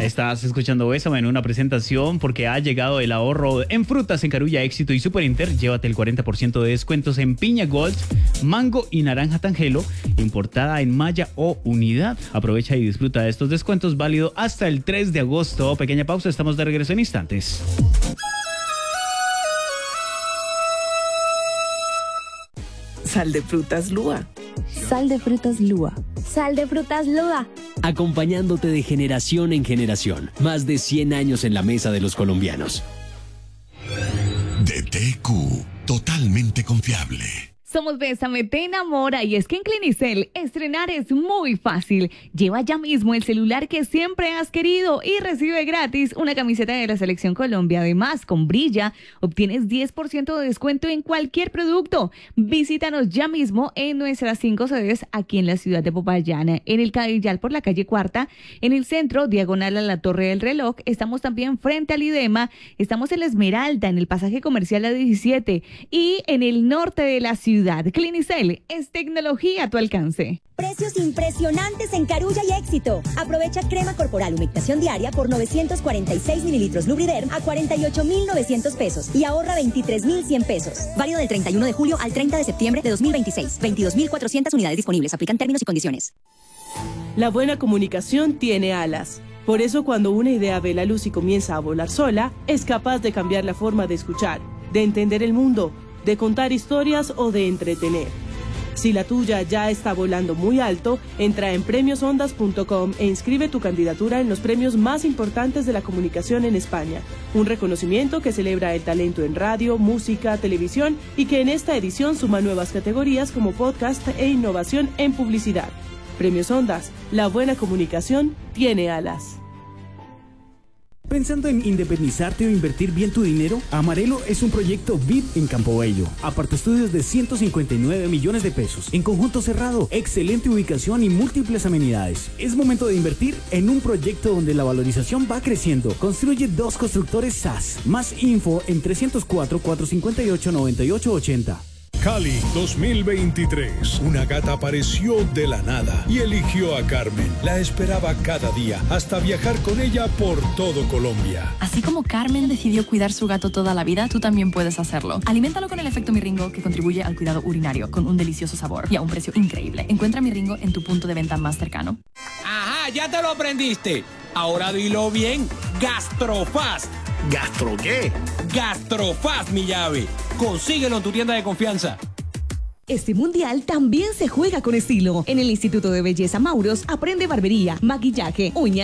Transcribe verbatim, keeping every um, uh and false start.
Estás escuchando Bésame en una presentación porque ha llegado el ahorro en frutas en Carulla, Éxito y Super Inter. Llévate el cuarenta por ciento de descuentos en piña Gold, mango y naranja Tangelo, importada en malla o unidad. Aprovecha y disfruta de estos descuentos válido hasta el tres de agosto. Pequeña pausa, estamos de regreso en instantes. Sal de frutas Lua. Sal de frutas Lua. Sal de frutas Lua. Acompañándote de generación en generación. Más de cien años en la mesa de los colombianos. D T Q, totalmente confiable. Somos Bésame, te enamora, y es que en Clinicel estrenar es muy fácil. Lleva ya mismo el celular que siempre has querido y recibe gratis una camiseta de la Selección Colombia. Además, con Brilla obtienes diez por ciento de descuento en cualquier producto. Visítanos ya mismo en nuestras cinco sedes aquí en la ciudad de Popayán, en el Cadillal por la calle Cuarta, en el centro, diagonal a la Torre del Reloj. Estamos también frente al IDEMA, estamos en la Esmeralda, en el pasaje comercial A diecisiete y en el norte de la ciudad. Clinicel es tecnología a tu alcance. Precios impresionantes en Carulla y Éxito. Aprovecha crema corporal humectación diaria por novecientos cuarenta y seis mililitros Lubriderm a cuarenta y ocho mil novecientos pesos y ahorra veintitrés mil cien pesos. Válido del treinta y uno de julio al treinta de septiembre de dos mil veintiséis. veintidós mil cuatrocientas unidades disponibles. Aplican términos y condiciones. La buena comunicación tiene alas. Por eso, cuando una idea ve la luz y comienza a volar sola, es capaz de cambiar la forma de escuchar, de entender el mundo, de contar historias o de entretener. Si la tuya ya está volando muy alto, entra en premios ondas punto com e inscribe tu candidatura en los premios más importantes de la comunicación en España. Un reconocimiento que celebra el talento en radio, música, televisión y que en esta edición suma nuevas categorías como podcast e innovación en publicidad. Premios Ondas, la buena comunicación tiene alas. ¿Pensando en independizarte o invertir bien tu dinero? Amarelo es un proyecto V I P en Campo Bello. Apartaestudios de ciento cincuenta y nueve millones de pesos. En conjunto cerrado, excelente ubicación y múltiples amenidades. Es momento de invertir en un proyecto donde la valorización va creciendo. Construye dos constructores S A S. Más info en trescientos cuatro, cuatrocientos cincuenta y ocho, noventa y ocho ochenta. Cali dos mil veintitrés. Una gata apareció de la nada y eligió a Carmen. La esperaba cada día hasta viajar con ella por todo Colombia. Así como Carmen decidió cuidar su gato toda la vida, tú también puedes hacerlo. Aliméntalo con el efecto Miringo, que contribuye al cuidado urinario, con un delicioso sabor y a un precio increíble. Encuentra Miringo en tu punto de venta más cercano. Ajá, ya te lo aprendiste. Ahora dilo bien. Gastrofast. ¿Gastro qué? Gastrofast, mi llave. Consíguelo en tu tienda de confianza. Este mundial también se juega con estilo. En el Instituto de Belleza Mauros aprende barbería, maquillaje, uñas,